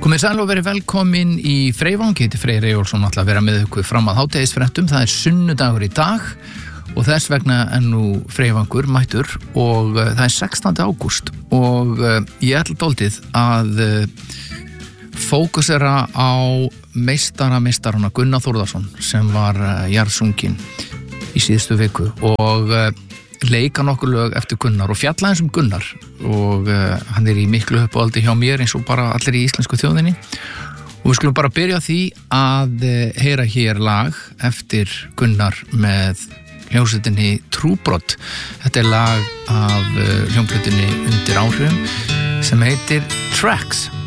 Komið sæl og verið velkomin í Freyvang, ég heiti Freyr Eyjólfsson, ætla að vera með ykkur fram að hádegisfréttum. Það sunnudagur í dag og þess vegna nú Freyvangur mættur og það 16. ágúst og ég ætla dálítið að fókusera á meistarana Gunnar Þórðarsson sem var jarðsunginn í síðustu viku og leika nokkur lög eftir Gunnar og fjalla eins Gunnar og hann í miklu uppáhaldi hjá mér eins og bara allir í íslensku þjóðinni og við skulum bara byrja á því að heyra hér lag eftir Gunnar með hljómsveitinni Trúbrot. Þetta lag af hljómplötunni Undir áhrifum sem heitir Tracks.